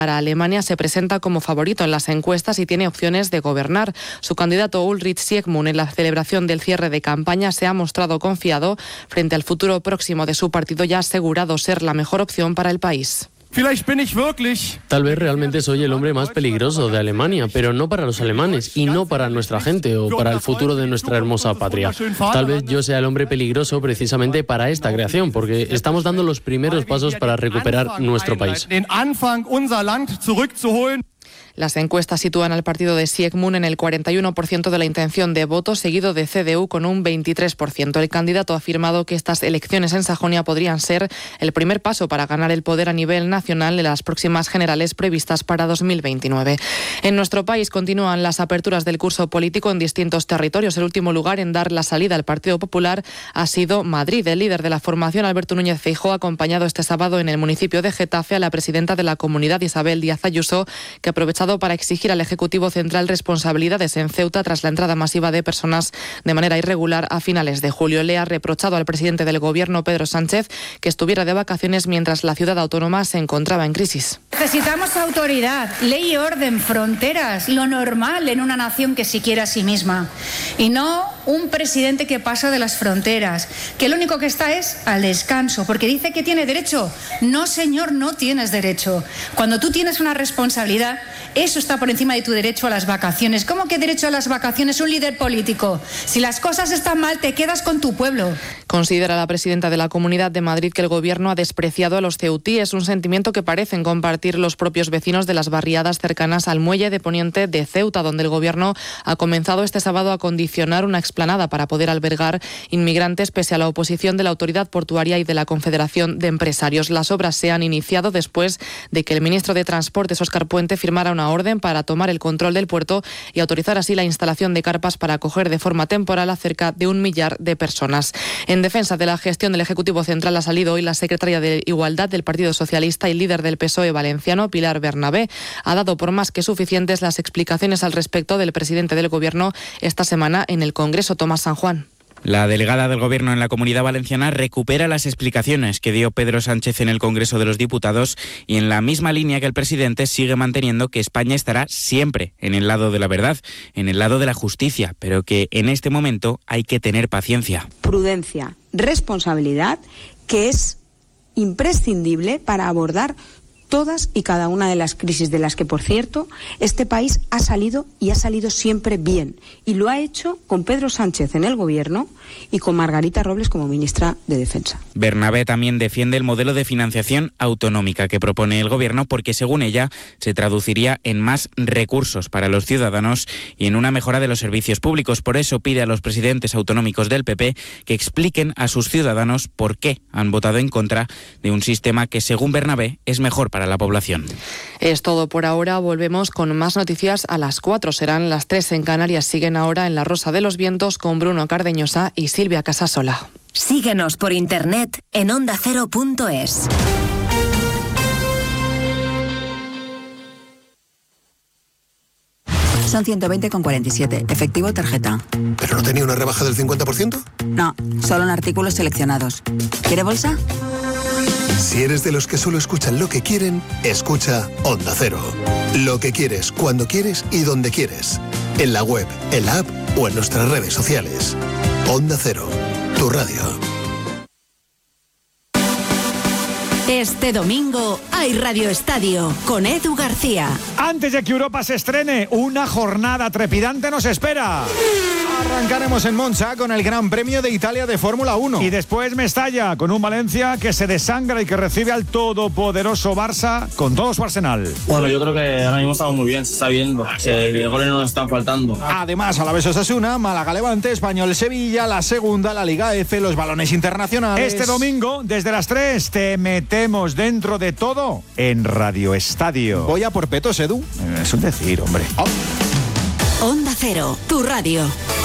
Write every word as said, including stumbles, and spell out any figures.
Para Alemania se presenta como favorito en las encuestas y tiene opciones de gobernar. Su candidato Ulrich Siegmund en la celebración del cierre de campaña se ha mostrado confiado frente al futuro próximo de su partido y ha asegurado ser la mejor opción para el país. Tal vez realmente soy el hombre más peligroso de Alemania, pero no para los alemanes y no para nuestra gente o para el futuro de nuestra hermosa patria. Tal vez yo sea el hombre peligroso precisamente para esta creación, porque estamos dando los primeros pasos para recuperar nuestro país. Las encuestas sitúan al partido de Siegmund en el cuarenta y uno por ciento de la intención de voto, seguido de C D U con un veintitrés por ciento. El candidato ha afirmado que estas elecciones en Sajonia podrían ser el primer paso para ganar el poder a nivel nacional en las próximas generales previstas para dos mil veintinueve. En nuestro país continúan las aperturas del curso político en distintos territorios. El último lugar en dar la salida al Partido Popular ha sido Madrid. El líder de la formación, Alberto Núñez Feijóo, ha acompañado este sábado en el municipio de Getafe a la presidenta de la comunidad, Isabel Díaz Ayuso, que ha aprovechado para exigir al Ejecutivo Central responsabilidades en Ceuta tras la entrada masiva de personas de manera irregular a finales de julio. Le ha reprochado al presidente del Gobierno, Pedro Sánchez, que estuviera de vacaciones mientras la ciudad autónoma se encontraba en crisis. Necesitamos autoridad, ley y orden, fronteras, lo normal en una nación que se quiere a sí misma. Y no un presidente que pasa de las fronteras, que lo único que está es al descanso, porque dice que tiene derecho. No, señor, no tienes derecho. Cuando tú tienes una responsabilidad, eso está por encima de tu derecho a las vacaciones. ¿Cómo que derecho a las vacaciones un líder político? Si las cosas están mal, te quedas con tu pueblo. Considera la presidenta de la Comunidad de Madrid que el Gobierno ha despreciado a los ceutíes, un sentimiento que parecen compartir los propios vecinos de las barriadas cercanas al muelle de Poniente de Ceuta, donde el Gobierno ha comenzado este sábado a condicionar una explanada para poder albergar inmigrantes pese a la oposición de la Autoridad Portuaria y de la Confederación de Empresarios. Las obras se han iniciado después de que el ministro de Transportes, Óscar Puente, firmara una orden para tomar el control del puerto y autorizar así la instalación de carpas para acoger de forma temporal a cerca de un millar de personas. En defensa de la gestión del Ejecutivo Central ha salido hoy la secretaria de Igualdad del Partido Socialista y líder del P S O E valenciano, Pilar Bernabé. Ha dado por más que suficientes las explicaciones al respecto del presidente del Gobierno esta semana en el Congreso, Tomás San Juan. La delegada del Gobierno en la Comunidad Valenciana recupera las explicaciones que dio Pedro Sánchez en el Congreso de los Diputados y en la misma línea que el presidente sigue manteniendo que España estará siempre en el lado de la verdad, en el lado de la justicia, pero que en este momento hay que tener paciencia. Prudencia, responsabilidad, que es imprescindible para abordar todas y cada una de las crisis de las que, por cierto, este país ha salido y ha salido siempre bien. Y lo ha hecho con Pedro Sánchez en el Gobierno y con Margarita Robles como ministra de Defensa. Bernabé también defiende el modelo de financiación autonómica que propone el Gobierno porque, según ella, se traduciría en más recursos para los ciudadanos y en una mejora de los servicios públicos. Por eso pide a los presidentes autonómicos del P P que expliquen a sus ciudadanos por qué han votado en contra de un sistema que, según Bernabé, es mejor para a la población. Es todo por ahora. Volvemos con más noticias a las cuatro. Serán las tres en Canarias. Siguen ahora en La Rosa de los Vientos con Bruno Cardeñosa y Silvia Casasola. Síguenos por internet en onda cero punto es. Son ciento veinte con cuarenta y siete. Efectivo tarjeta. ¿Pero no tenía una rebaja del cincuenta por ciento? No, solo en artículos seleccionados. ¿Quiere bolsa? Si eres de los que solo escuchan lo que quieren, escucha Onda Cero. Lo que quieres, cuando quieres y donde quieres. En la web, en la app o en nuestras redes sociales. Onda Cero, tu radio. Este domingo hay Radio Estadio con Edu García. Antes de que Europa se estrene, una jornada trepidante nos espera. Arrancaremos en Monza con el Gran Premio de Italia de Fórmula uno. Y después Mestalla con un Valencia que se desangra y que recibe al todopoderoso Barça con todo su arsenal. Bueno, yo creo que ahora mismo estamos muy bien, se está viendo. Que goles no nos están faltando. Además, Alavés Osasuna, Málaga Levante, Español Sevilla, la segunda, la Liga F, los balones internacionales. Este domingo, desde las tres, te metemos dentro de todo en Radio Estadio. Voy a por petos, Edu. Es un decir, hombre. Oh. Onda Cero, tu radio.